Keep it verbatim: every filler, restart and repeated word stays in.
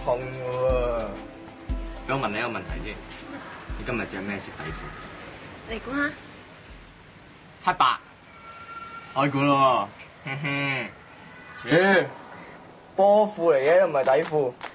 痛喎。 俾我問你一個問題先，你今日着咩色底褲？ 你估下？ 黑白。開估咯喎，哼哼。 切，波褲嚟嘅，唔係底褲。